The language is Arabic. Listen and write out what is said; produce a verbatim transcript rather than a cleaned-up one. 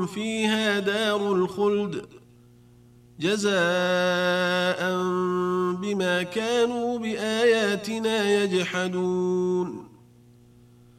فيها دار الخلد جزاء بما كانوا بآياتنا يجحدون